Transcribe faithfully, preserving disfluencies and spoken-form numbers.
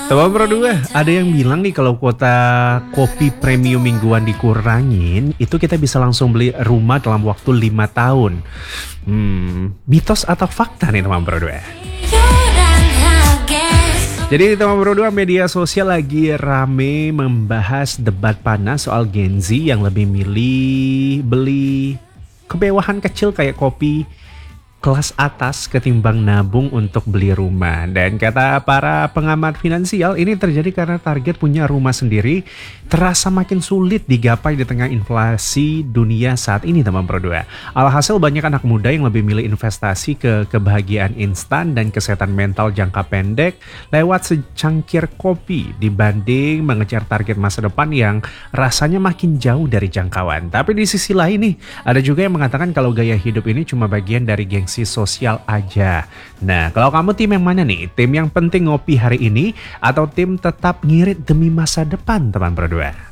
Teman Pro dua, ada yang bilang nih kalau kuota kopi premium mingguan dikurangin, itu kita bisa langsung beli rumah dalam waktu lima tahun. Hmm, mitos atau fakta nih teman Pro dua? Jadi teman Pro dua, media sosial lagi rame membahas debat panas soal Gen Z yang lebih milih beli kemewahan kecil kayak kopi kelas atas ketimbang nabung untuk beli rumah. Dan kata para pengamat finansial, ini terjadi karena target punya rumah sendiri terasa makin sulit digapai di tengah inflasi dunia saat ini teman Pro dua. Alhasil banyak anak muda yang lebih milih investasi ke kebahagiaan instan dan kesehatan mental jangka pendek lewat secangkir kopi dibanding mengejar target masa depan yang rasanya makin jauh dari jangkauan. Tapi di sisi lain nih, ada juga yang mengatakan kalau gaya hidup ini cuma bagian dari gengsi sosial aja. Nah, kalau kamu tim yang mana nih? Tim yang penting ngopi hari ini atau tim tetap ngirit demi masa depan teman Pro dua?